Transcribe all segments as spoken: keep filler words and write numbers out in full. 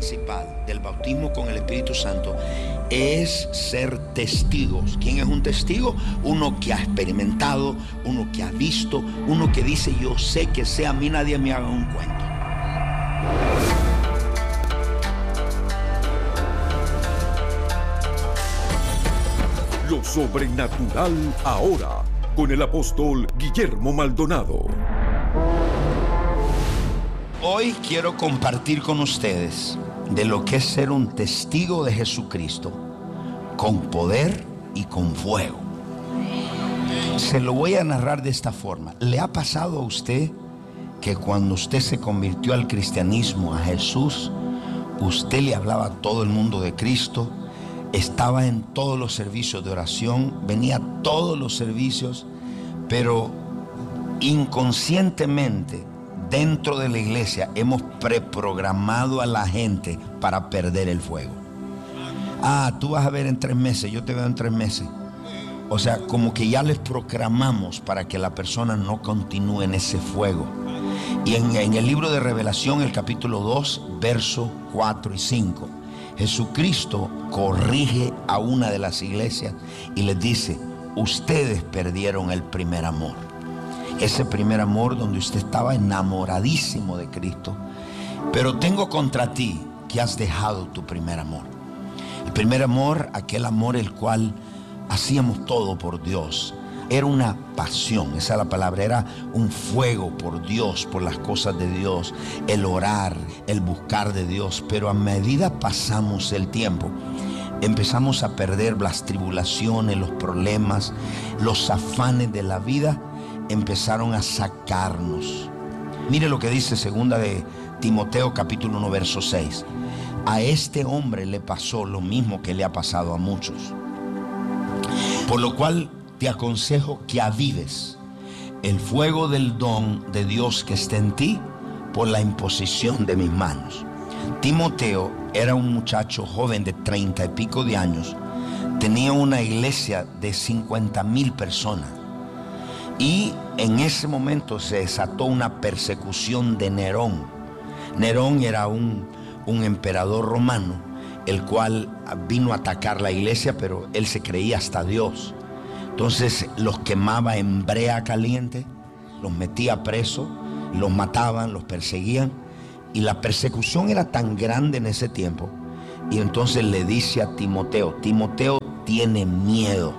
principal del bautismo con el Espíritu Santo es ser testigos. ¿Quién es un testigo? Uno que ha experimentado, uno que ha visto, uno que dice: yo sé que sea a mí nadie me haga un cuento. Lo sobrenatural ahora, con el apóstol Guillermo Maldonado. Hoy quiero compartir con ustedes de lo que es ser un testigo de Jesucristo con poder y con fuego. Se lo voy a narrar de esta forma. ¿Le ha pasado a usted que cuando usted se convirtió al cristianismo, a Jesús, usted le hablaba a todo el mundo de Cristo, estaba en todos los servicios de oración, venía a todos los servicios, pero inconscientemente dentro de la iglesia hemos preprogramado a la gente para perder el fuego? Ah, tú vas a ver en tres meses, yo te veo en tres meses. O sea, como que ya les proclamamos para que la persona no continúe en ese fuego. Y en, en el libro de Revelación, el capítulo dos, versos cuatro y cinco, Jesucristo corrige a una de las iglesias y les dice: ustedes perdieron el primer amor. Ese primer amor donde usted estaba enamoradísimo de Cristo. Pero tengo contra ti que has dejado tu primer amor. El primer amor, aquel amor el cual hacíamos todo por Dios. Era una pasión, esa es la palabra, era un fuego por Dios, por las cosas de Dios, el orar, el buscar de Dios. Pero a medida pasamos el tiempo, empezamos a perder las tribulaciones, los problemas, los afanes de la vida, empezaron a sacarnos. Mire lo que dice segunda de Timoteo capítulo uno verso seis. A este hombre le pasó lo mismo que le ha pasado a muchos. Por lo cual te aconsejo que avives el fuego del don de Dios que está en ti por la imposición de mis manos. Timoteo era un muchacho joven de treinta y pico de años. Tenía una iglesia de cincuenta mil personas. Y en ese momento se desató una persecución de Nerón. Nerón era un, un emperador romano, el cual vino a atacar la iglesia, pero él se creía hasta Dios. Entonces los quemaba en brea caliente, los metía presos, los mataban, los perseguían. Y la persecución era tan grande en ese tiempo. Y entonces le dice a Timoteo: Timoteo tiene miedo,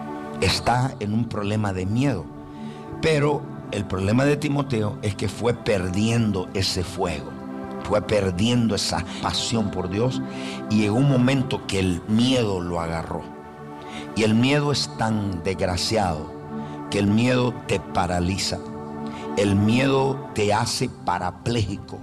está en un problema de miedo. Pero el problema de Timoteo es que fue perdiendo ese fuego, fue perdiendo esa pasión por Dios, y llegó un momento que el miedo lo agarró. Y el miedo es tan desgraciado que el miedo te paraliza, el miedo te hace parapléjico,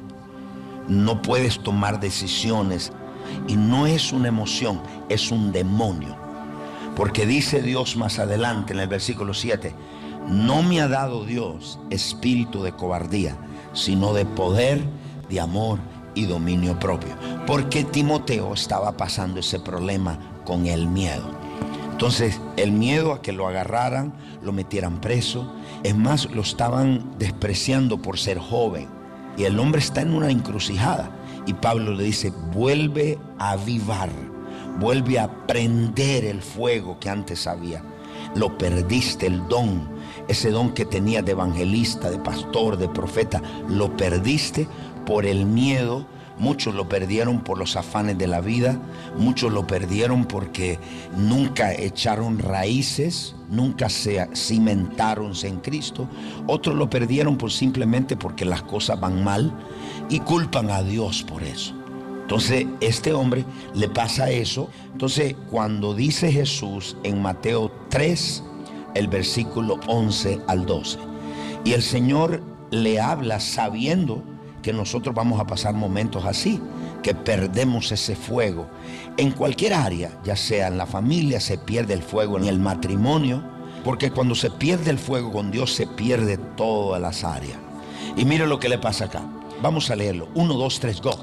no puedes tomar decisiones. Y no es una emoción, es un demonio. Porque dice Dios más adelante en el versículo siete: no me ha dado Dios espíritu de cobardía, sino de poder, de amor y dominio propio. Porque Timoteo estaba pasando ese problema con el miedo. Entonces el miedo a que lo agarraran, lo metieran preso. Es más, lo estaban despreciando por ser joven. Y el hombre está en una encrucijada. Y Pablo le dice: vuelve a avivar, vuelve a prender el fuego que antes había. Lo perdiste, el don, ese don que tenías de evangelista, de pastor, de profeta, lo perdiste por el miedo. Muchos lo perdieron por los afanes de la vida, muchos lo perdieron porque nunca echaron raíces, nunca se cimentaron en Cristo. Otros lo perdieron por simplemente porque las cosas van mal y culpan a Dios por eso. Entonces este hombre le pasa eso. Entonces cuando dice Jesús en Mateo tres, el versículo once al doce, y el Señor le habla sabiendo que nosotros vamos a pasar momentos así, que perdemos ese fuego en cualquier área, ya sea en la familia, se pierde el fuego en el matrimonio, porque cuando se pierde el fuego con Dios se pierde todas las áreas. Y mire lo que le pasa acá. Vamos a leerlo. uno, dos, tres, go.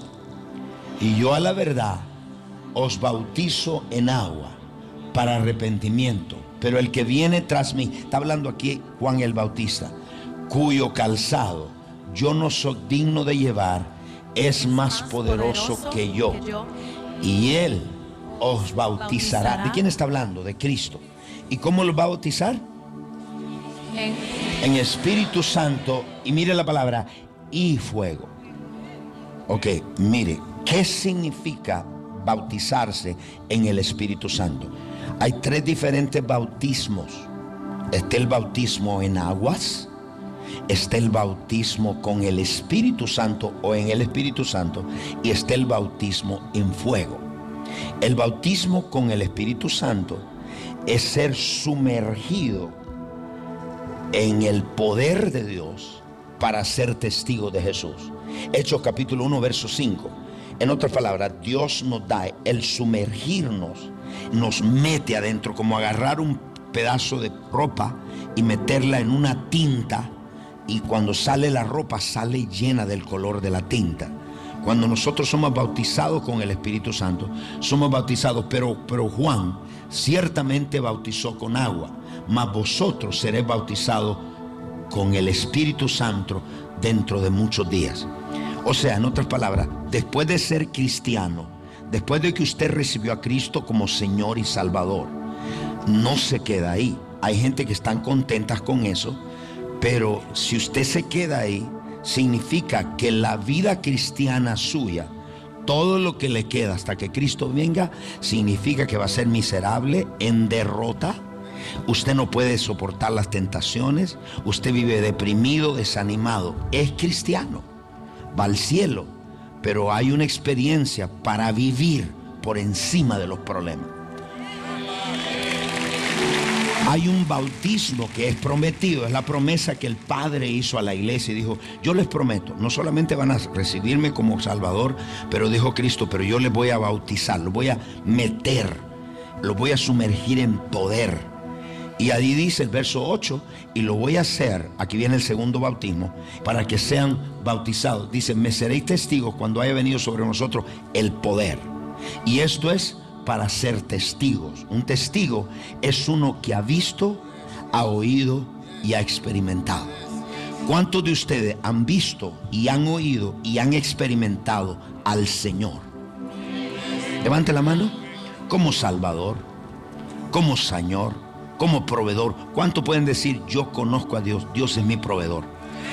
Y yo a la verdad os bautizo en agua para arrepentimiento, pero el que viene tras mí, está hablando aquí Juan el Bautista, cuyo calzado yo no soy digno de llevar, es más poderoso que yo, y Él os bautizará. ¿De quién está hablando? De Cristo. ¿Y cómo los va a bautizar? En, en Espíritu Santo. Y mire la palabra, y fuego. Ok, mire, ¿qué significa bautizarse en el Espíritu Santo? Hay tres diferentes bautismos. Está el bautismo en aguas, está el bautismo con el Espíritu Santo o en el Espíritu Santo, y está el bautismo en fuego. El bautismo con el Espíritu Santo es ser sumergido en el poder de Dios para ser testigo de Jesús. Hechos capítulo uno, verso cinco. En otras palabras, Dios nos da el sumergirnos, nos mete adentro, como agarrar un pedazo de ropa y meterla en una tinta, y cuando sale la ropa sale llena del color de la tinta. Cuando nosotros somos bautizados con el Espíritu Santo, somos bautizados, pero, pero Juan ciertamente bautizó con agua, mas vosotros seréis bautizados con el Espíritu Santo dentro de muchos días. O sea, en otras palabras, después de ser cristiano, después de que usted recibió a Cristo como Señor y Salvador, no se queda ahí. Hay gente que están contentas con eso, pero si usted se queda ahí, significa que la vida cristiana suya, todo lo que le queda hasta que Cristo venga, significa que va a ser miserable, en derrota. Usted no puede soportar las tentaciones, usted vive deprimido, desanimado. Es cristiano, va al cielo, pero hay una experiencia para vivir por encima de los problemas. Hay un bautismo que es prometido, es la promesa que el Padre hizo a la iglesia y dijo: yo les prometo, no solamente van a recibirme como Salvador, pero dijo Cristo, pero yo les voy a bautizar, los voy a meter, los voy a sumergir en poder. Y ahí dice el verso ocho, y lo voy a hacer, aquí viene el segundo bautismo, para que sean bautizados. Dice: me seréis testigos cuando haya venido sobre nosotros el poder. Y esto es para ser testigos. Un testigo es uno que ha visto, ha oído y ha experimentado. ¿Cuántos de ustedes han visto y han oído y han experimentado al Señor? Levante la mano. Como Salvador, como Señor, como proveedor. ¿Cuántos pueden decir: yo conozco a Dios, Dios es mi proveedor?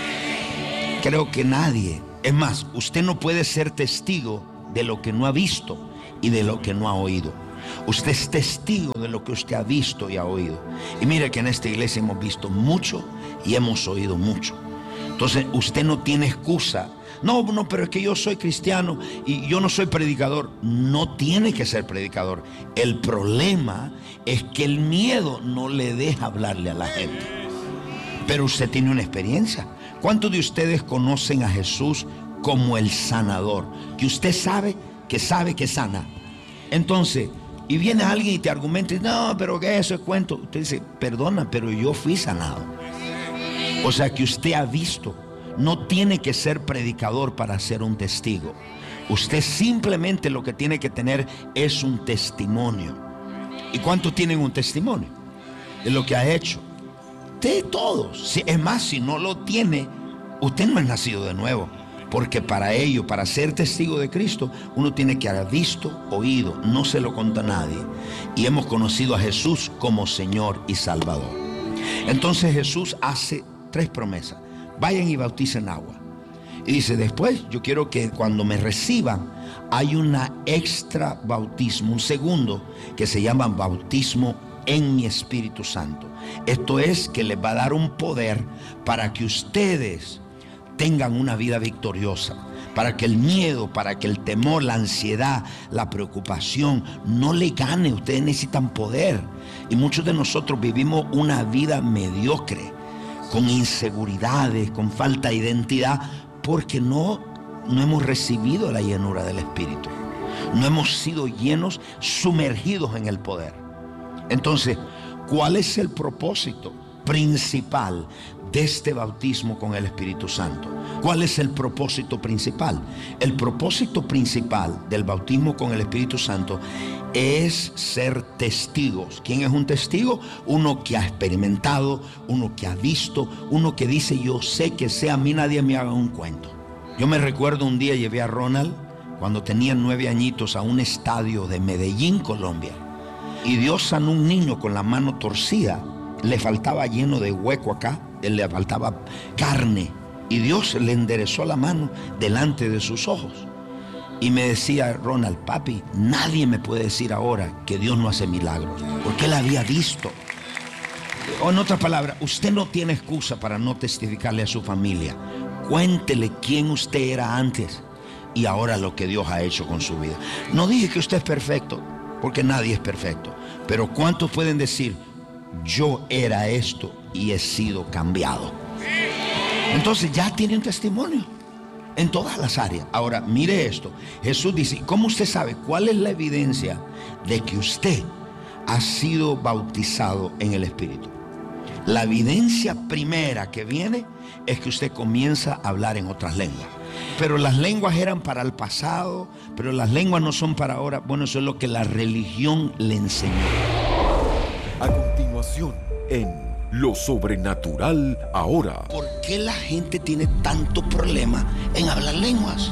Creo que nadie. Es más, usted no puede ser testigo de lo que no ha visto y de lo que no ha oído. Usted es testigo de lo que usted ha visto y ha oído. Y mire que en esta iglesia hemos visto mucho y hemos oído mucho. Entonces usted no tiene excusa. No, no, pero es que yo soy cristiano y yo no soy predicador. No tiene que ser predicador. El problema es que el miedo no le deja hablarle a la gente. Pero usted tiene una experiencia. ¿Cuántos de ustedes conocen a Jesús como el sanador? Que usted sabe que sabe que sana. Entonces, y viene alguien y te argumenta: no, pero que eso es cuento. Usted dice: perdona, pero yo fui sanado. O sea que usted ha visto. No tiene que ser predicador para ser un testigo. Usted simplemente lo que tiene que tener es un testimonio. ¿Y cuántos tienen un testimonio de lo que ha hecho? De todos. Es más, si no lo tiene, usted no es nacido de nuevo. Porque para ello, para ser testigo de Cristo, uno tiene que haber visto, oído, no se lo cuenta a nadie. Y hemos conocido a Jesús como Señor y Salvador. Entonces Jesús hace tres promesas. Vayan y bauticen agua. Y dice: después yo quiero que cuando me reciban, hay una extra bautismo, un segundo, que se llama bautismo en mi Espíritu Santo. Esto es que les va a dar un poder para que ustedes tengan una vida victoriosa, para que el miedo, para que el temor, la ansiedad, la preocupación no le gane. Ustedes necesitan poder. Y muchos de nosotros vivimos una vida mediocre, con inseguridades, con falta de identidad, porque no, no hemos recibido la llenura del Espíritu. No hemos sido llenos, sumergidos en el poder. Entonces, ¿cuál es el propósito principal de este bautismo con el Espíritu Santo? ¿Cuál es el propósito principal? El propósito principal del bautismo con el Espíritu Santo es ser testigos. ¿Quién es un testigo? Uno que ha experimentado, uno que ha visto, uno que dice: yo sé que sea a mí nadie me haga un cuento. Yo me recuerdo un día llevé a Ronald, cuando tenía nueve añitos, a un estadio de Medellín, Colombia. Y Dios sanó un niño con la mano torcida. Le faltaba lleno de hueco acá, le faltaba carne. Y Dios le enderezó la mano delante de sus ojos. Y me decía Ronald, papi, nadie me puede decir ahora que Dios no hace milagros, porque él había visto. O en otras palabras, usted no tiene excusa para no testificarle a su familia. Cuéntele quién usted era antes y ahora lo que Dios ha hecho con su vida. No dije que usted es perfecto, porque nadie es perfecto. Pero ¿cuántos pueden decir, yo era esto y he sido cambiado? Entonces ya tiene un testimonio en todas las áreas. Ahora, mire esto. Jesús dice, ¿cómo usted sabe cuál es la evidencia de que usted ha sido bautizado en el Espíritu? La evidencia primera que viene es que usted comienza a hablar en otras lenguas. Pero las lenguas eran para el pasado, pero las lenguas no son para ahora. Bueno, eso es lo que la religión le enseñó. A continuación, en Lo Sobrenatural Ahora. ¿Por qué la gente tiene tanto problema en hablar lenguas?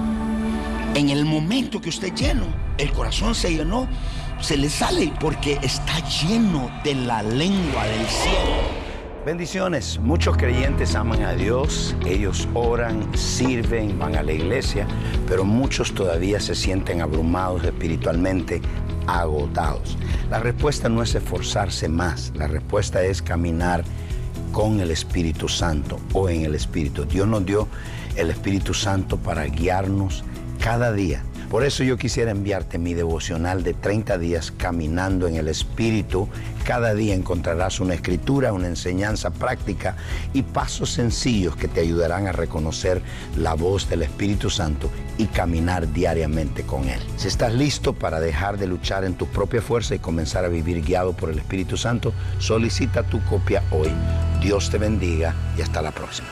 En el momento que usted es lleno, el corazón se llenó, se le sale porque está lleno de la lengua del cielo. Bendiciones. Muchos creyentes aman a Dios, ellos oran, sirven, van a la iglesia, pero muchos todavía se sienten abrumados espiritualmente, agotados. La respuesta no es esforzarse más, la respuesta es caminar con el Espíritu Santo o en el Espíritu. Dios nos dio el Espíritu Santo para guiarnos cada día. Por eso yo quisiera enviarte mi devocional de treinta días caminando en el Espíritu. Cada día encontrarás una escritura, una enseñanza práctica y pasos sencillos que te ayudarán a reconocer la voz del Espíritu Santo y caminar diariamente con Él. Si estás listo para dejar de luchar en tu propia fuerza y comenzar a vivir guiado por el Espíritu Santo, solicita tu copia hoy. Dios te bendiga y hasta la próxima.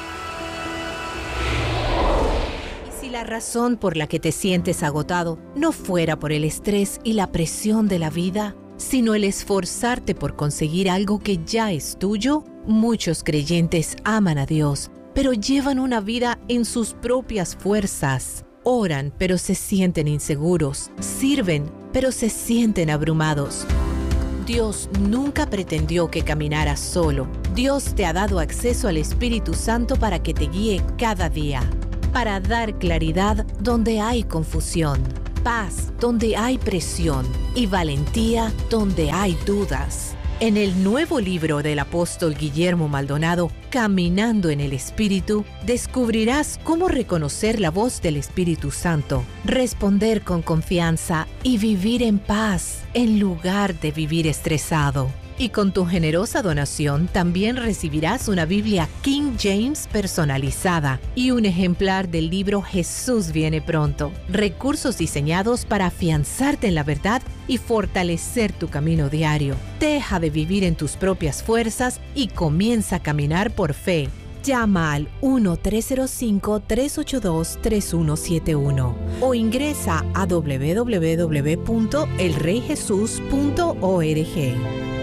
La razón por la que te sientes agotado no fuera por el estrés y la presión de la vida, sino el esforzarte por conseguir algo que ya es tuyo, muchos creyentes aman a Dios, pero llevan una vida en sus propias fuerzas. Oran, pero se sienten inseguros. Sirven, pero se sienten abrumados. Dios nunca pretendió que caminaras solo. Dios te ha dado acceso al Espíritu Santo para que te guíe cada día. Para dar claridad donde hay confusión, paz donde hay presión y valentía donde hay dudas. En el nuevo libro del apóstol Guillermo Maldonado, Caminando en el Espíritu, descubrirás cómo reconocer la voz del Espíritu Santo, responder con confianza y vivir en paz en lugar de vivir estresado. Y con tu generosa donación también recibirás una Biblia King James personalizada y un ejemplar del libro Jesús viene pronto. Recursos diseñados para afianzarte en la verdad y fortalecer tu camino diario. Deja de vivir en tus propias fuerzas y comienza a caminar por fe. Llama al uno tres cero cinco, tres ocho dos, tres uno siete uno o ingresa a doble u doble u doble u punto el rey jesús punto org.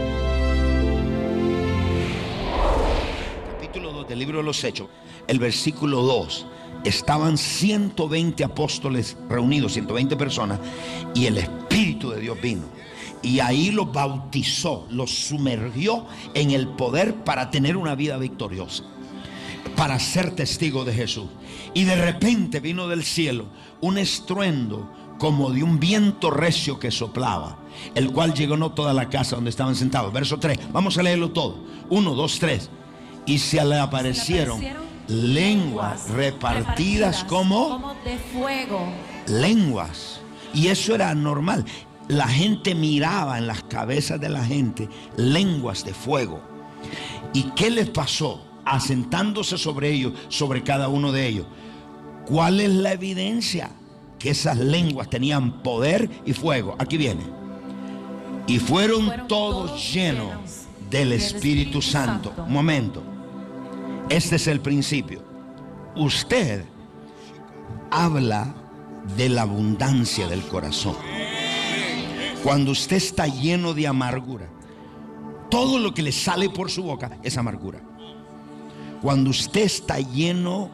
Del libro de los Hechos, el versículo dos, estaban ciento veinte apóstoles reunidos, ciento veinte personas, y el Espíritu de Dios vino y ahí los bautizó, los sumergió en el poder para tener una vida victoriosa, para ser testigo de Jesús. Y de repente vino del cielo un estruendo como de un viento recio que soplaba, el cual llenó toda la casa donde estaban sentados. Verso tres, vamos a leerlo todo. uno, dos, tres. Y se le aparecieron, se le aparecieron lenguas repartidas, repartidas como, como de fuego. Lenguas. Y eso era normal. La gente miraba en las cabezas de la gente lenguas de fuego. ¿Y qué les pasó? Asentándose sobre ellos, sobre cada uno de ellos. ¿Cuál es la evidencia? Que esas lenguas tenían poder y fuego. Aquí viene. Y fueron, fueron todos, todos llenos del, del Espíritu, Espíritu Santo. Santo. Un momento. Este es el principio. Usted habla de la abundancia del corazón. Cuando usted está lleno de amargura, todo lo que le sale por su boca es amargura. Cuando usted está lleno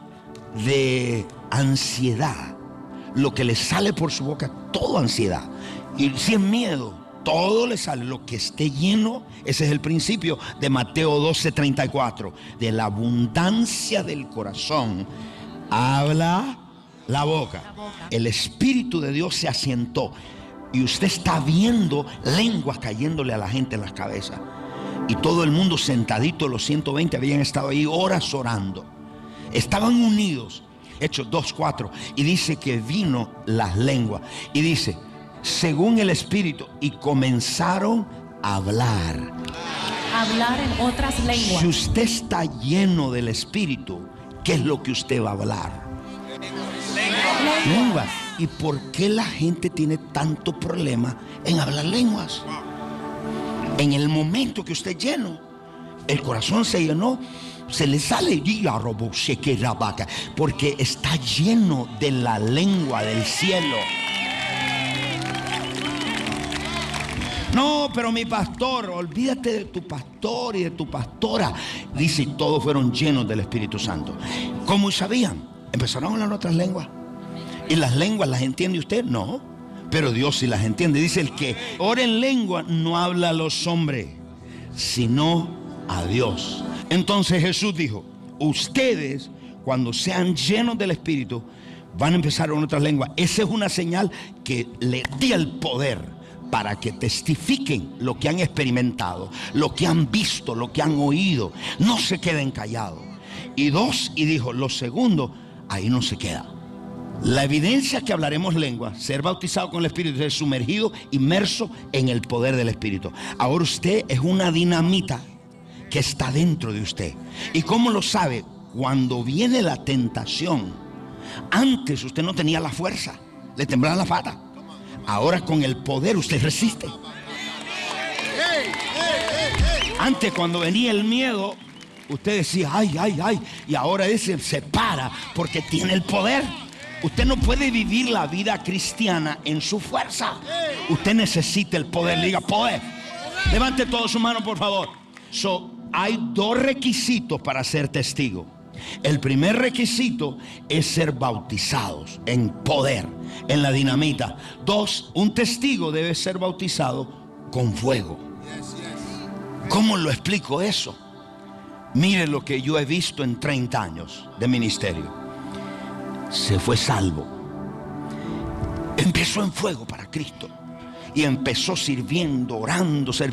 de ansiedad, lo que le sale por su boca, todo ansiedad. Y si es miedo, todo le sale. Lo que esté lleno, ese es el principio de Mateo doce, treinta y cuatro. De la abundancia del corazón habla la boca. La boca. El Espíritu de Dios se asientó. Y usted está viendo lenguas cayéndole a la gente en las cabezas. Y todo el mundo sentadito, los ciento veinte habían estado ahí horas orando. Estaban unidos. Hechos dos, cuatro. Y dice que vino las lenguas. Y dice, según el Espíritu, y comenzaron a hablar. Hablar en otras lenguas. Si usted está lleno del Espíritu, ¿qué es lo que usted va a hablar? Lenguas. Lenguas. ¿Y por qué la gente tiene tanto problema en hablar lenguas? En el momento que usted es lleno, el corazón se llenó, se le sale porque está lleno de la lengua del cielo. No, pero mi pastor, olvídate de tu pastor y de tu pastora. Dice, todos fueron llenos del Espíritu Santo. ¿Cómo sabían? Empezaron a hablar otras lenguas. ¿Y las lenguas las entiende usted? No, pero Dios sí las entiende. Dice, el que ora en lengua no habla a los hombres, sino a Dios. Entonces Jesús dijo, ustedes cuando sean llenos del Espíritu van a empezar en otras lenguas. Esa es una señal que le di el poder para que testifiquen lo que han experimentado, lo que han visto, lo que han oído. No se queden callados. Y dos, y dijo, lo segundo, ahí no se queda. La evidencia que hablaremos lengua, ser bautizado con el Espíritu, ser sumergido, inmerso en el poder del Espíritu. Ahora usted es una dinamita que está dentro de usted. ¿Y cómo lo sabe? Cuando viene la tentación, antes usted no tenía la fuerza, le temblaban la pata. Ahora con el poder usted resiste. Antes cuando venía el miedo, usted decía, ay, ay, ay. Y ahora ese se para porque tiene el poder. Usted no puede vivir la vida cristiana en su fuerza. Usted necesita el poder. Le diga, poder. Levante todos sus manos, por favor. So, hay dos requisitos para ser testigo. El primer requisito es ser bautizados en poder, en la dinamita. Dos, un testigo debe ser bautizado con fuego. ¿Cómo lo explico eso? Mire lo que yo he visto en treinta años de ministerio. Se fue salvo, empezó en fuego para Cristo y empezó sirviendo, orando,